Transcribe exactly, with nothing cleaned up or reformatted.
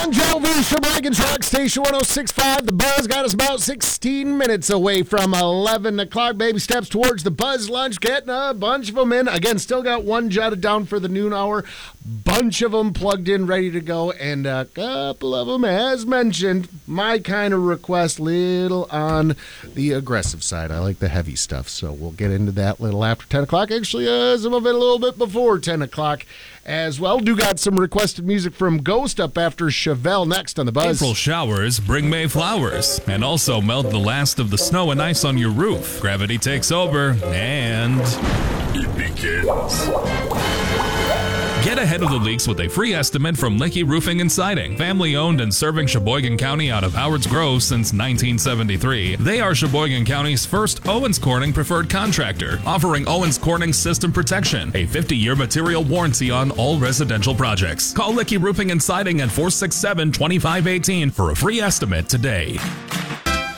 Young Jovi, Sheboygan's Rock Station one oh six point five. The Buzz got us about sixteen minutes away from eleven o'clock. Baby steps towards the Buzz lunch, getting a bunch of them in. Again, still got one jotted down for the noon hour. Bunch of them plugged in, ready to go. And a couple of them, as mentioned, my kind of request, little on the aggressive side. I like the heavy stuff, so we'll get into that a little after ten o'clock. Actually, uh, some of it a little bit before ten o'clock as well. Do got some requested music from Ghost up after Chevelle next on the Buzz. April showers bring May flowers and also melt the last of the snow and ice on your roof. Gravity takes over and it begins. Get ahead of the leaks with a free estimate from Licky Roofing and Siding. Family owned and serving Sheboygan County out of Howard's Grove since nineteen seventy-three. They are Sheboygan County's first Owens Corning preferred contractor, offering Owens Corning system protection, a fifty-year material warranty on all residential projects. Call Licky Roofing and Siding at four six seven, two five one eight for a free estimate today.